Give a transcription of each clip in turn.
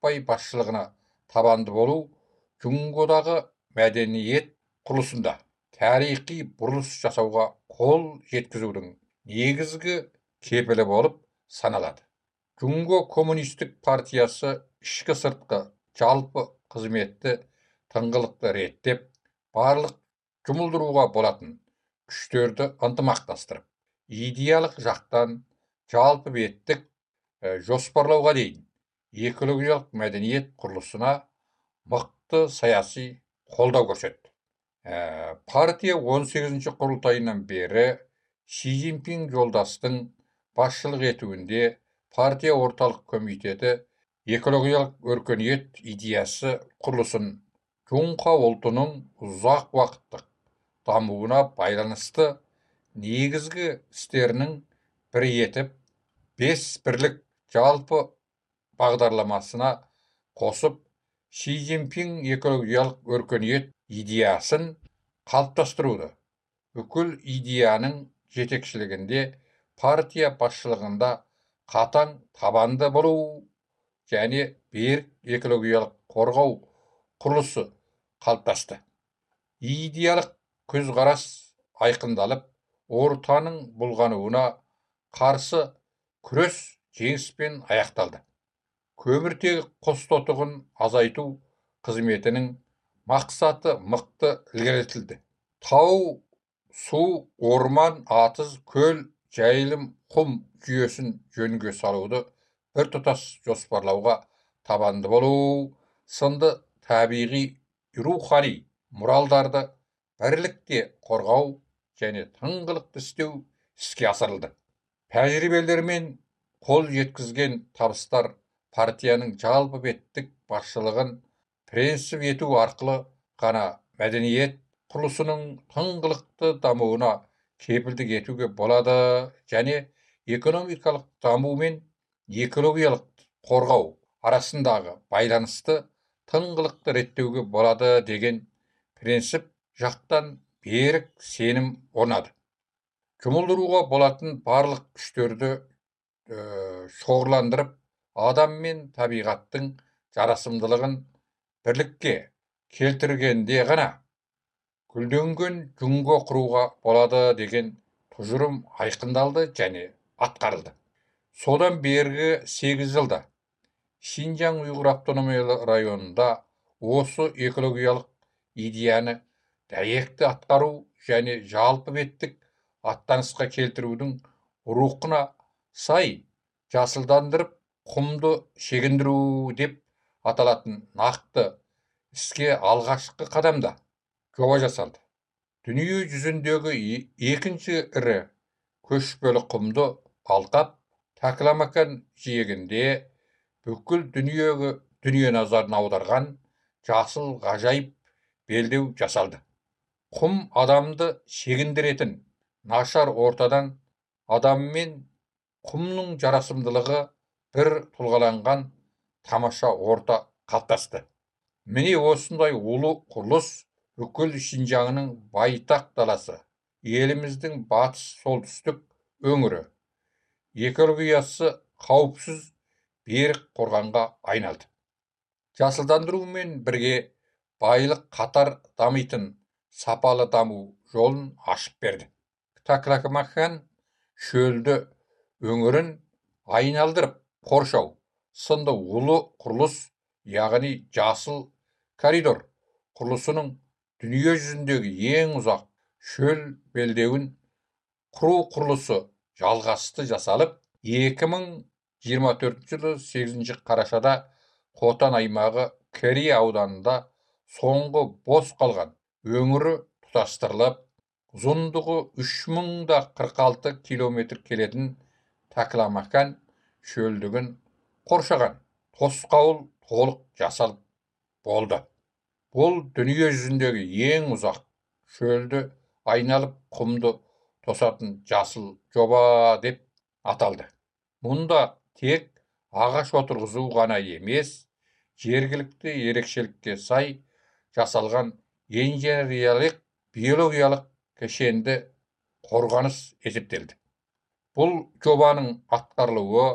Акбай басшылығына табанды болу Жүнгодағы мәдениет құрылысында тарихи бұрылыс жасауға қол жеткізудің негізгі кепілі болып саналады. Жүнго коммунистік партиясы ішкі сыртқы жалпы қызметті тыңғылықты реттеп, барлық жұмылдыруға болатын күштерді ынтымақтастырып, идеялық жақтан жалпы беттік жоспарлауға дейін экологиялық мәдениет құрылысына мықты саяси қолдау көрсетті. Партия 18-ші құрылтайынан бері Ши Цзиньпин жолдастың басшылық етуінде партия орталық комитеті экологиялық өркениет идеясы құрылысын Жоңқа ұлтының ұзақ уақыттық дамуына байланысты негізгі істерінің бірі етіп, 5 бірлік жалпы бағдарламасына қосып, Ши Цзиньпин экологиялық өркениет идеясын қалыптастыруды. Бүкіл идеяның жетекшілігінде партия басшылығында қатаң табанды болу және берік экологиялық қорғау құрылысы қалыптасты. Идеялық көзқарас айқындалып, ортаның бұлғануына қарсы күрес жеңіспен аяқталды. Көміртегі қос тотығын азайту қызметінің мақсаты мықты ілгерілетілді. Тау, су, орман, атыз, көл, жайылым, құм жүйесін жөнге салуды біртұтас жоспарлауға табанды болу сынды табиғи рухани мұралдарды бірлікте қорғау және тыңғылықты істеу іске асырылды. Тәжірибелермен қол жеткізген табыстар партияның жалпы беттік басшылығын принцип ету арқылы ғана мәдениет құрылысының тыңғылықты дамуына кепілдік етуге болады және экономикалық даму мен экологиялық қорғау арасындағы байланысты тыңғылықты реттеуге болады деген принцип жақтан берік сенім орнады. Жұмылдыруға болатын барлық күштерді шоғырландырып, адам мен табиғаттың жарасымдылығын бірлікке келтіргенде ғана гүлденген жүнго құруға болады деген тұжырым айқындалды және атқарылды. Содан бергі 8 жылда Шинжаң Уйғур автономиялы районында осы экологиялық идеяны дәйекті атқару және жалпы беттік аттанысқа келтірудің рухына сай жасылдандырып, құмды шегіндіру деп аталатын нақты іске алғашқы қадамда жоба жасалды. Дүние жүзіндегі екінші ірі көшпелі құмды алқап Такламакан жиегінде бүкіл дүние назарын аударған жасыл ғажайып белдеу жасалды. Құм адамды шегіндіретін нашар ортадан адам мен құмның жарасымдылығы бір тұлғаланған тамаша орта қалыптасты. Міне осындай ұлы құрылыс бүкіл Шинжаңның байтақ даласы, еліміздің батыс солтүстік өңірі экологиясы қауіпсіз берік қорғанға айналды. Жасылдандырумен бірге байлық қатар дамитын сапалы даму жолын ашып берді. Такламакан шөлді өңірін айналдырып қоршау сынды ұлы құрылыс, яғни жасыл коридор құрылысының дүние жүзіндегі ең ұзақ шөл белдеуін құру құрылысы жалғасты жасалып, 2024 жылы 8 қарашада Хотан аймағы Кери ауданында соңғы бос қалған өңірі тұтастырылып, ұзындығы 3046 километр келетін Такламакан шөлдігін қоршаған тосқауыл толық жасалып болды. Бұл дүние жүзіндегі ең ұзақ шөлді айналып құмды тосатын жасыл жоба деп аталды. Мұнда тек ағаш отырғызу ғана емес, жергілікті ерекшелікке сай жасалған инженериялық, биологиялық кешенді қорғаныс есептелді. Бұл жобаның атқарылуы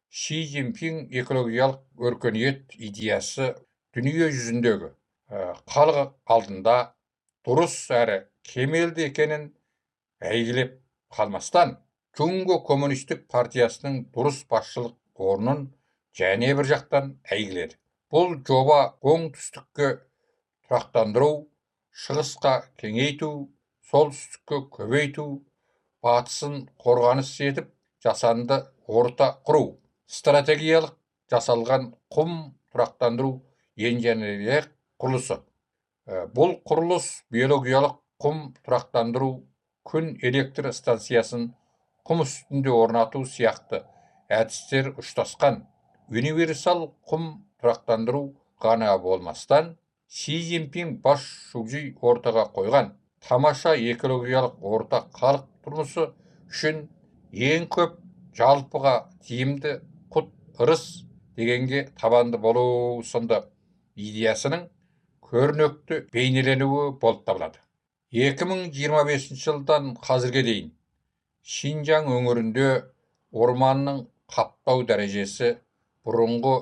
Ши Цзиньпин экологиялық өркениет идеясы дүние жүзіндегі халық алдында дұрыс әрі кемелді екенін әйгілеп қалмастан, Джунго коммунистік партиясының дұрыс басшылық орнын және бір жақтан әйгіледі. Бұл жоба оңтүстікке тұрақтандыру, шығысқа кеңейту, солтүстікке көбейту, батысын қорғаныс етіп, жасанды орта құру, стратегиялық жасалған құм тұрақтандыру инженерлік құрылысы. Бұл құрылыс биологиялық құм тұрақтандыру, күн электр станциясын құм үстінде орнату сияқты әдістер ұштасқан универсал құм тұрақтандыру ғана болмастан, Ши Цзиньпин бас шұғжи ортаға қойған тамаша экологиялық орта халық тұрмысы үшін ең көп жалпыға тиімді құт ырыс дегенге табанды болу сынды идеясының көрнекті бейнеленуі болып табылады. 2025 жылдан қазірге дейін Шинжаң өңірінде орманның қаптау дәрежесі бұрынғы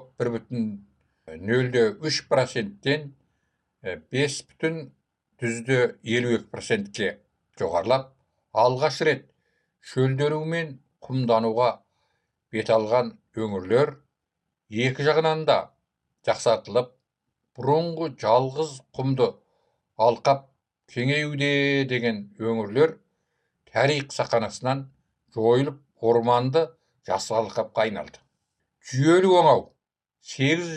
1,03%-тен 5,52%-ке жоғарылап, алғаш рет шөлдеру мен құмдануға бет алған өңірлер екі жағынан да жақсартылып, бұрынғы жалғыз құмды алқап кеңеюде деген өңірлер тарих сахнасынан жойылып, орманды жасыл алқапқа айналды. Жүйелі оңау 8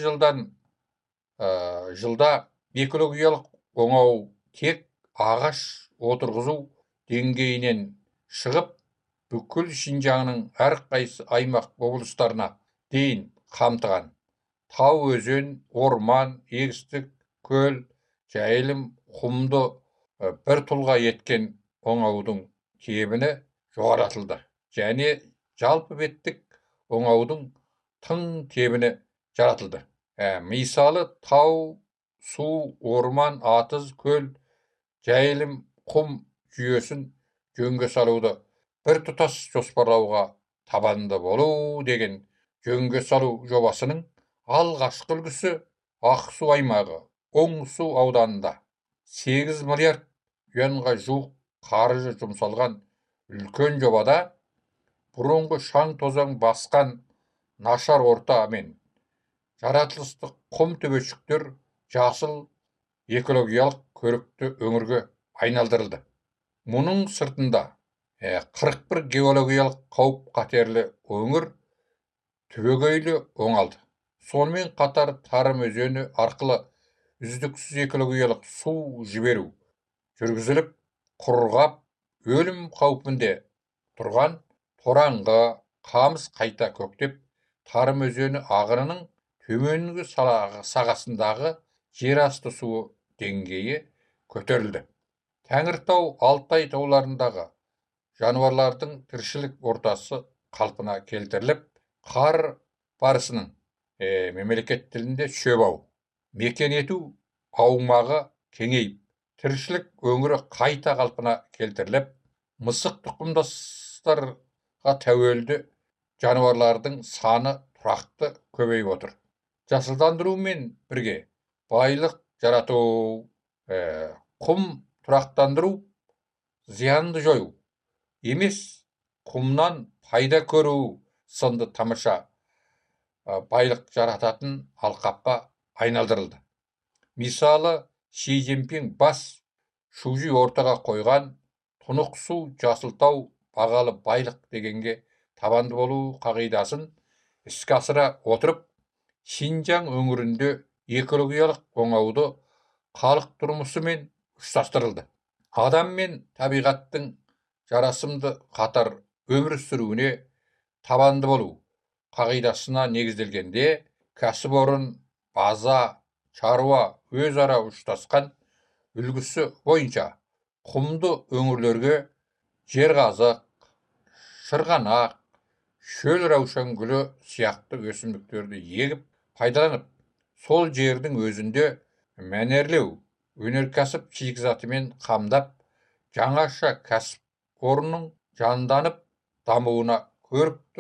жылда экологиялық оңау тек ағаш отырғызу деңгейінен шығып, бүкіл Шинжаңның әрқайсы аймақ облыстарына дейін қамтыған. Тау, өзен, орман, егістік, көл, жайылым, құмды бір тұлға еткен оңаудың кебіні жоғаратылды. Және жалпы беттік оңаудың тың тебіні жаратылды. Мысалы, тау, су, орман, атыз, көл, жайылым, құм жүйесін жөнге салуды бір тұтас жоспарлауға табанды болу деген жөнге салу жобасының алғашқы үлгісі Ақсу аймағы Оңсу ауданында 8 миллиард юанға жуық қаржы жұмсалған үлкен жобада бұрынғы шаң тозаң басқан нашар орта мен жаратылыстық құм төбешіктер жасыл экологиялық көрікті өңірге айналдырылды. Мұның сыртында 41 геологиялық қауіп қатерлі өңір түбегейлі оңалды. Сонымен қатар Тарым өзені арқылы үздіксіз экологиялық су жіберу жүргізіліп, құрғап, өлім қаупінде тұрған Тораңғы, Қамыс қайта көктеп, Тарым өзені ағынының төменгі сағасындағы жерасты суы деңгейі көтерілді. Тәңіртау, Алтай тауларындағы жануарлардың тіршілік ортасы қалпына келтіріліп, қар барысының мемлекет тілінде шөбау мекен ету аумағы кеңейіп, тіршілік өңірі қайта қалпына келтіріліп, мысық тұқымдастарға тәуелді жануарлардың саны тұрақты көбейіп отыр. Жасылдандырумен бірге байлық жарату, құм тұрақтандыру, зиянды жою емес, құмнан пайда көру сынды тамаша байлық жарататын алқапқа айналдырылды. Мысалы, Ши Цзиньпин бас шұғжи ортаға қойған тұнық су, жасылтау бағалы байлық дегенге табанды болу қағидасын іске асыра отырып, Шинжаң өңірінде экологиялық оңауды халық тұрмысымен ұштастырылды. Адам мен табиғаттың жарасымды қатар өмір сүруіне табанды болу қағидасына негізделгенде, кәсіпорын, база, шаруа өзара ұштасқан үлгісі бойынша құмды өңірлерге жерғазық, шырғанақ, шөл раушан гүлі сияқты өсімдіктерді егіп пайдаланып, сол жердің өзінде мәнерлеу, өнеркәсіп шикізатымен қамдап, жаңаша кәсіп орнының жанданып дамуына көрікті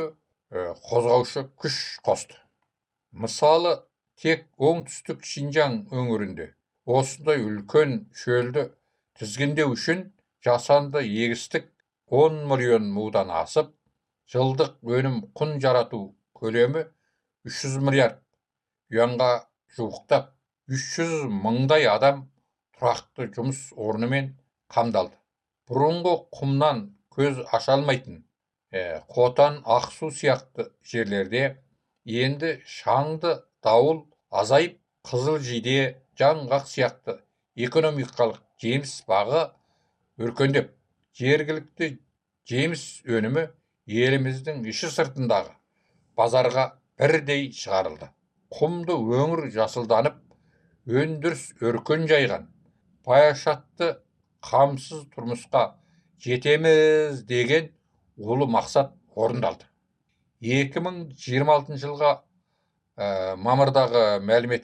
қозғаушы күш қосты. Мысалы, тек оңтүстік Шинжаң өңірінде осындай үлкен шөлді тізгіндеу үшін жасанды егістік 10 миллион мудан асып, жылдық өнім құн жарату көлемі 300 миллиард юанға жуықтап, 300 мыңдай адам тұрақты жұмыс орнымен қамдалды. Бұрынғы құмнан көз аша алмайтын Қотан, Ақсу сияқты жерлерде енді шаңды дауыл азайып, қызыл жиде, жаңғақ сияқты экономикалық жеміс бағы өркендеп, жергілікті жеміс өнімі еліміздің іші сыртындағы базарға бірдей шығарылды. Құмды өңір жасылданып, өндіріс өркен жайған, баяшатты қамсыз тұрмысқа жетеміз деген ұлы мақсат орындалды. 2026 жылға мамырдағы мәлімет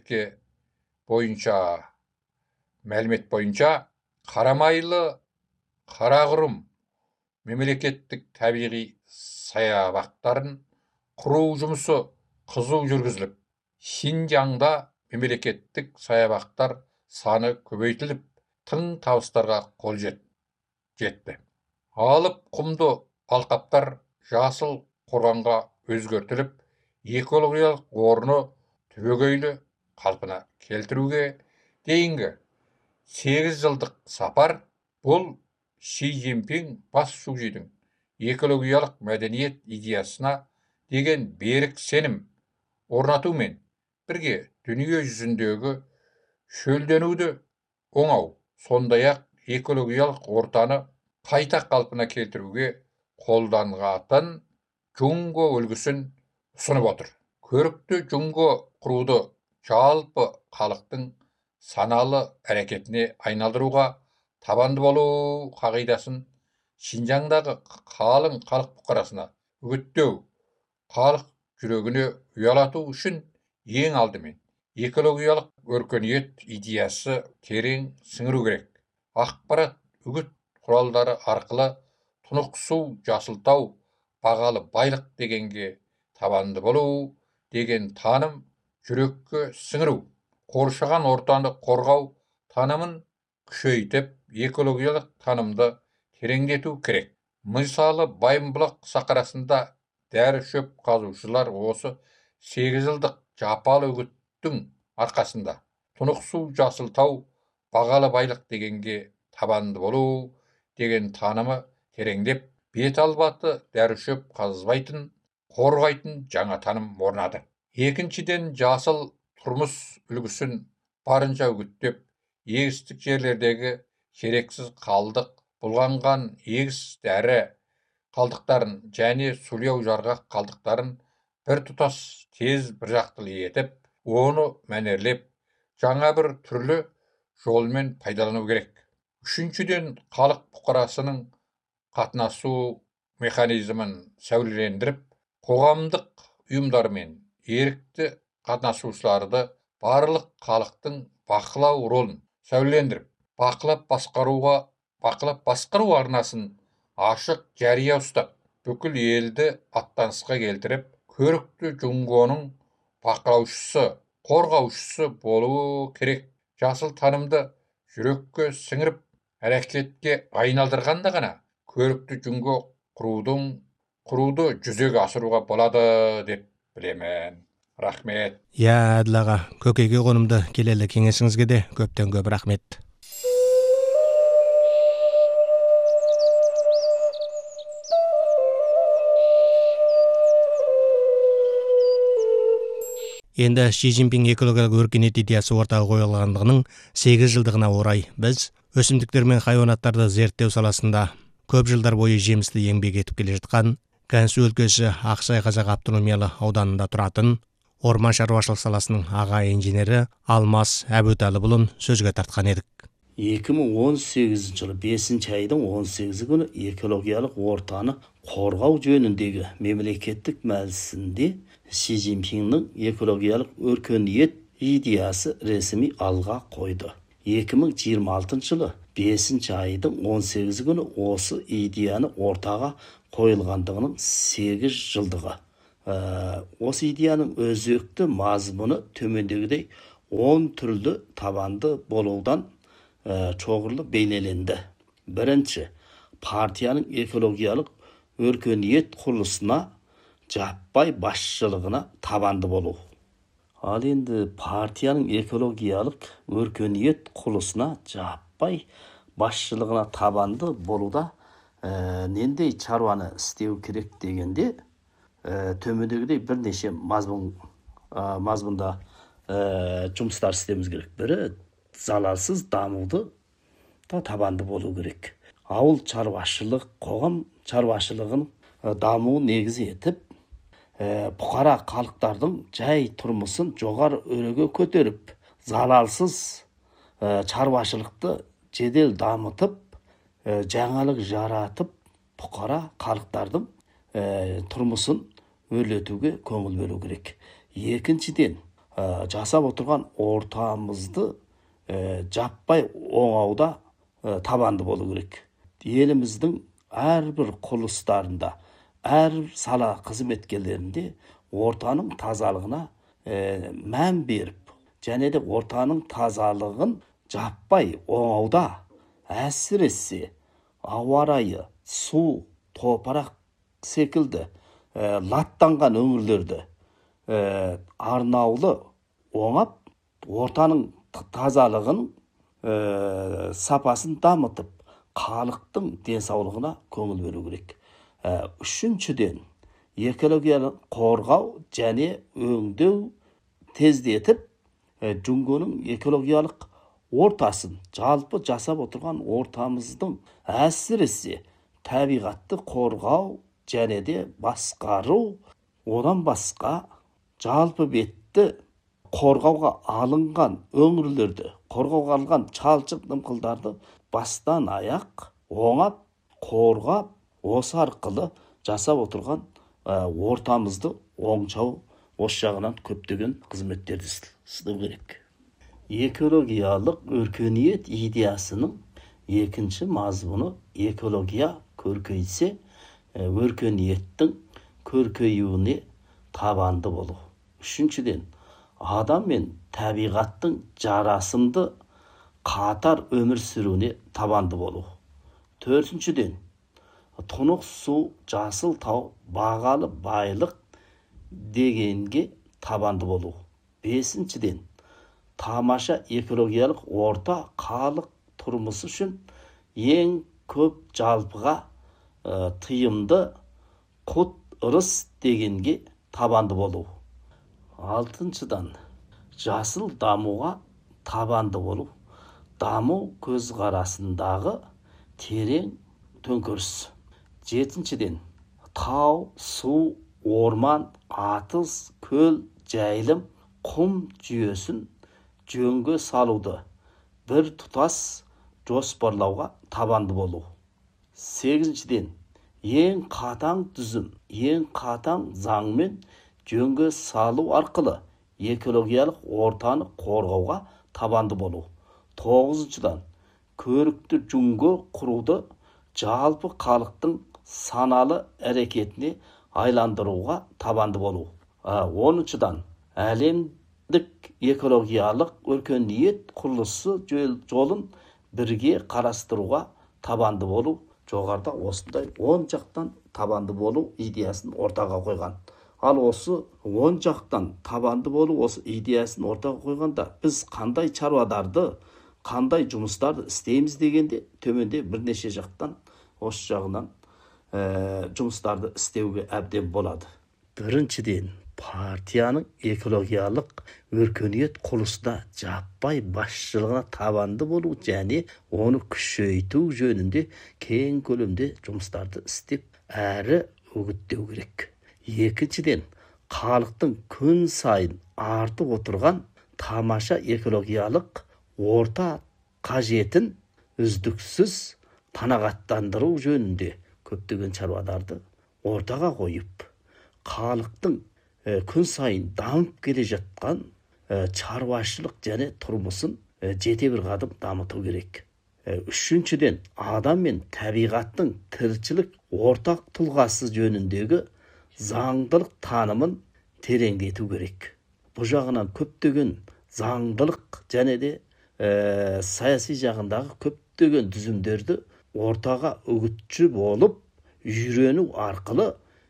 бойынша Қарамайлы Қарақұрым мемлекеттік табиғи саябақтарын құру жұмысы қызу жүргізіліп, Шинжаңда мемлекеттік саябақтар саны көбейтіліп, тың табыстарға қол жетті. Алып құмды алқаптар жасыл қорғанға өзгертіліп, экологиялық орны түбегейлі қалпына келтіруге дейінгі 8 жылдық сапар бұл Си Цзиньпин бас шужидің экологиялық мәдениет идеясына деген берік сенім орнатумен бірге дүние жүзіндегі шөлденуді оңау, сондай-ақ экологиялық ортаны қайта қалпына келтіруге қолданғатын Джунго үлгісін ұсынып отыр. Көрікті Джунго құруды жалпы халықтың саналы әрекетіне айналдыруға табанды болу қағидасын Шинжаңдағы қалың халық бұқарасына үгіттеу, халық жүрегіне ұялату үшін ең алдымен экологиялық өркениет идеясы терең сіңіру керек. Ақпарат үгіт құралдары арқылы тұнық су, жасылтау, бағалы байлық дегенге табанды болу деген таным жүрекке сіңіру, қоршаған ортаны қорғау танымын күшейтіп, экологиялық танымды тереңдету керек. Мысалы, Байымбұлақ сахарасында дәрі шөп қазушылар осы 8 жылдық жапалы үгіттің арқасында тұнық су, жасылтау, бағалы байлық дегенге табанды болу деген танымы тереңдеп, бет албаты дәрі шөп қазбайтын, қорғайтын жаңа таным орнады. Екіншіден, жасыл тұрмыс үлгісін барынша үгіттеп, егістік жерлердегі керексіз қалдық, бұлғанған егіс дәрі қалдықтарын және сулау жарғақ қалдықтарын бір тұтас тез бір жақтылы етіп, оны мәнерлеп, жаңа бір түрлі жолмен пайдалану керек. Үшіншіден, халық бұқарасының қатынасу механизмін сәулелендіріп, қоғамдық ұйымдармен ерікті қатынасушыларды барлық халықтың бақылау ролын сәулелендіріп, бақылап басқару арнасын ашық жария ұстап, бүкіл елді аттанысқа келтіріп, көрікті Джунгоның бақылаушысы, қорғаушысы болуы керек. Жасыл танымды жүрекке сіңіріп, әрекетке айналдырғанда ғана көрікті Джунго құруды жүзеге асыруға болады деп білемін. Рахмет. Әділ аға, көкейге қонымды келелі кеңесіңізге де көптен көп рахмет. Енді Си Цзиньпин экологиялық өркениет идеясы ортаға қойылғандығының 8 жылдығына орай біз өсімдіктер мен хайуанаттарды зерттеу саласында көп жылдар бойы жемісті еңбек етіп келе жатқан Gansu өлкесі Ақсай Қазақ автономиялы ауданында тұратын орман шаруашылық саласының аға инженері Алмас Әбутәліұлын сөзге тартқан едік. 2018 жылы 5 айдың 18 күні экологиялық ортаны қорғау жөніндегі мемлекеттік мәжілісінде Си Цзиньпиннің экологиялық өркениет идеясы ресми алға қойды. 2026 жылы 5 айдың 18 күні осы идеяны ортаға қойылғандығының 8 жылдығы. Осы идеяның өзекті мазмұны төмендегідей 10 түрлі табанды болудан чоғырлы бейнеленді. Бірінші, партияның экологиялық өркениет құрылысына жаппай басшылығына табанды болу. Ал енді партияның экологиялық өркениет құрылысына жаппай басшылығына табанды болуда нендей шаруаны істеу керек дегенде төмендегідей бірнеше мазмұнда жұмыстар істеуіміз керек. Бірі, залалсыз дамуды табанды болу керек. Ауыл шаруашылық, қоғам шаруашылығын дамуын негізі етіп, бұқара халықтардың жай тұрмысын жоғары өреге көтеріп, залалсыз шаруашылықты жедел дамытып, жаңалық жаратып, бұқара халықтардың тұрмысын өрлетуге көңіл бөлу керек. Екіншіден, жасап отырған ортамызды жаппай оңауда табанды болу керек. Еліміздің әрбір құрылыстарында, әрбір сала қызметкерлерінде ортаның тазалығына мән беріп, және де ортаның тазалығын жаппай оңауда, әсіресе ауа райы, су, топырақ секілді латтанған өңірлерді арнаулы оңап, ортаның тазалығын сапасын дамытып, халықтың денсаулығына көңіл беру керек. Үшіншіден, экологияны қорғау және өңдеу тездетіп, жүнгенің экологиялық ортасын, жалпы жасап отырған ортамыздың әсіресе табиғатты қорғау және де басқару, одан басқа жалпы бетті қорғауға алынған өңірлерді, қорғауға алынған шалшық дымқылдарды бастан аяқ оңап, қорғап, осы арқылы жасап отырған ортамызды оңшау, осы жағынан көптеген қызметтерді істеу керек. Экологиялық өркениет идеясының екінші мазмұны экология көркейсе, өркениеттің көркеюіне табанды болу. Үшіншіден, адам мен табиғаттың жарасымды қатар өмір сүруіне табанды болу. Төртіншіден, тұнық су, жасыл тау, бағалы байлық дегенге табанды болу. Бесіншіден, тамаша экологиялық орта халық тұрмысы үшін ең көп жалпыға тыйымды құт ырыс дегенге табанды болу. Алтыншыдан, жасыл дамуға табанды болу. Даму көзқарасындағы терең төңкеріс. Жетіншіден, тау, су, орман, атыз, көл, жайылым, құм жүйесін жөнге салуды бір тұтас жоспарлауға табанды болу. Сегізіншіден, ең қатаң түзім, ең қатаң заңмен жөнге салу арқылы экологиялық ортаны қорғауға табанды болу. Тоғызыншыдан, көрікті жүнге құруды жалпы халықтың саналы әрекетіне айландыруға табанды болу. 10-шыдан, әлемдік экологиялық өркениет құрылысы жолын бірге қарастыруға табанды болу. Жоғарыда осындай 10 жақтан табанды болу идеясын ортаға қойған. Ал осы 10 жақтан табанды болу осы идеясын ортаға қойғанда біз қандай шаруаларды, қандай жұмыстарды істейміз дегенде төменде бірнеше жақтан осы жағынан жұмыстарды істеуге әбден болады. Біріншіден, партияның экологиялық өркениет құрылысына жаппай басшылығына табанды болу және оны күшейту жөнінде кең көлемде жұмыстарды істеп, әрі үгіттеу керек. Екіншіден, халықтың күн сайын артып отырған тамаша экологиялық орта қажетін үздіксіз қанағаттандыру жөнінде көптеген шаруаларды ортаға қойып, халықтың күн сайын дамып келе жатқан шаруашылық және тұрмысын жете бір қадам дамыту керек. Үшіншіден, адам мен табиғаттың тіршілік ортақ тұлғасы жөніндегі заңдылық танымын тереңдету керек. Бұл жағынан көптеген заңдылық және де саяси жағындағы көптеген түзімдерді ортаға үгітші болып үйрену арқылы